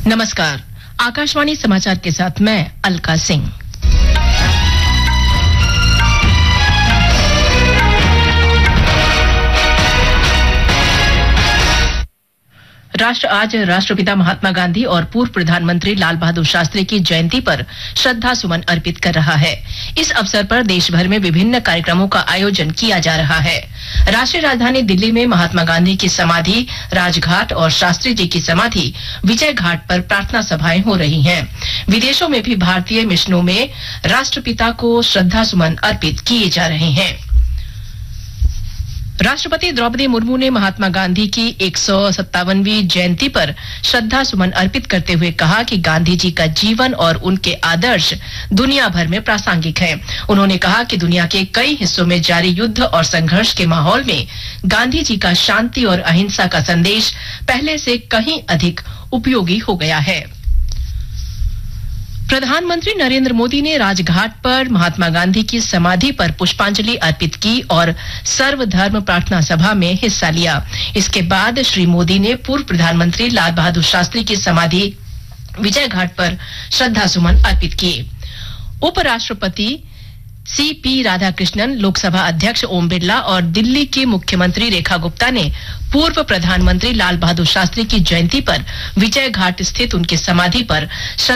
नमस्कार। आकाशवाणी समाचार के साथ मैं अलका सिंह। राष्ट्र आज राष्ट्रपिता महात्मा गांधी और पूर्व प्रधानमंत्री लाल बहादुर शास्त्री की जयंती पर श्रद्धा सुमन अर्पित कर रहा है। इस अवसर पर देश भर में विभिन्न कार्यक्रमों का आयोजन किया जा रहा है। राष्ट्रीय राजधानी दिल्ली में महात्मा गांधी की समाधि राजघाट और शास्त्री जी की समाधि विजय घाट पर प्रार्थना सभाएं हो रही हैं। विदेशों में भी भारतीय मिशनों में राष्ट्रपिता को श्रद्धा सुमन अर्पित किए जा रहे हैं। राष्ट्रपति द्रौपदी मुर्मू ने महात्मा गांधी की 157वीं जयंती पर श्रद्धा सुमन अर्पित करते हुए कहा कि गांधी जी का जीवन और उनके आदर्श दुनिया भर में प्रासंगिक हैं। उन्होंने कहा कि दुनिया के कई हिस्सों में जारी युद्ध और संघर्ष के माहौल में गांधी जी का शांति और अहिंसा का संदेश पहले से कहीं अधिक उपयोगी हो गया है। प्रधानमंत्री नरेंद्र मोदी ने राजघाट पर महात्मा गांधी की समाधि पर पुष्पांजलि अर्पित की और सर्वधर्म प्रार्थना सभा में हिस्सा लिया। इसके बाद श्री मोदी ने पूर्व प्रधानमंत्री लाल बहादुर शास्त्री की समाधि विजय घाट पर श्रद्धा सुमन अर्पित किए। उपराष्ट्रपति सीपी राधाकृष्णन, लोकसभा अध्यक्ष ओम बिरला और दिल्ली की मुख्यमंत्री रेखा गुप्ता ने पूर्व प्रधानमंत्री लाल बहादुर शास्त्री की जयंती पर विजय घाट स्थित उनकी समाधि पर